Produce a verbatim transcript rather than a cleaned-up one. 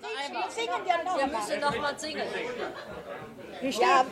Wir singen ja noch. Wir müssen noch mal singen. Ja,